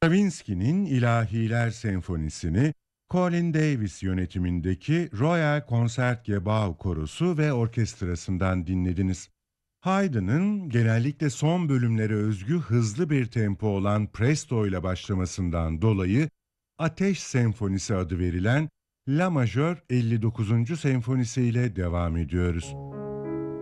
Stravinsky'nin İlahiler Senfonisi'ni Colin Davis yönetimindeki Royal Concertgebouw Korosu ve Orkestrası'ndan dinlediniz. Haydn'ın genellikle son bölümlere özgü hızlı bir tempo olan presto ile başlamasından dolayı Ateş Senfonisi adı verilen La Majör 59. Senfonisi ile devam ediyoruz.